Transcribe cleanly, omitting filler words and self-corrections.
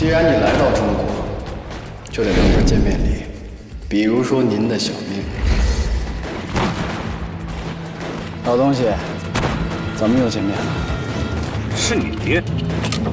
既然你来到中国，就得留份见面礼，比如说您的小命。老东西，咱们又见面了。 是你爹。